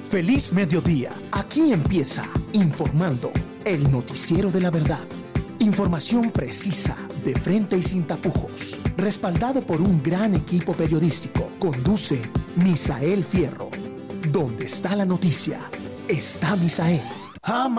Feliz mediodía. Aquí empieza Informando, el noticiero de la verdad. Información precisa, de frente y sin tapujos. Respaldado por un gran equipo periodístico. Conduce Misael Fierro. ¿Dónde está la noticia? Está Misael.